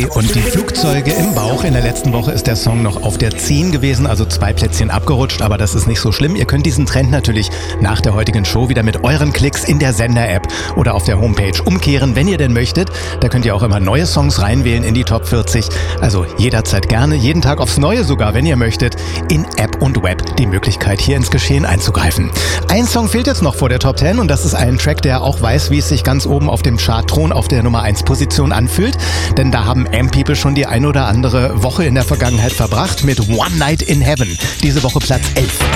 Und die Flugzeuge im Bauch. In der letzten Woche ist der Song noch auf der 10 gewesen, also 2 Plätzchen abgerutscht, aber das ist nicht so schlimm. Ihr könnt diesen Trend natürlich nach der heutigen Show wieder mit euren Klicks in der Sender-App oder auf der Homepage umkehren, wenn ihr denn möchtet. Da könnt ihr auch immer neue Songs reinwählen in die Top 40. Also jederzeit gerne, jeden Tag aufs Neue sogar, wenn ihr möchtet, in App und Web die Möglichkeit, hier ins Geschehen einzugreifen. Ein Song fehlt jetzt noch vor der Top 10 und das ist ein Track, der auch weiß, wie es sich ganz oben auf dem Chart-Thron auf der Nummer 1 Position anfühlt. Denn da haben M-People schon die ein oder andere Woche in der Vergangenheit verbracht mit One Night in Heaven. Diese Woche Platz 11.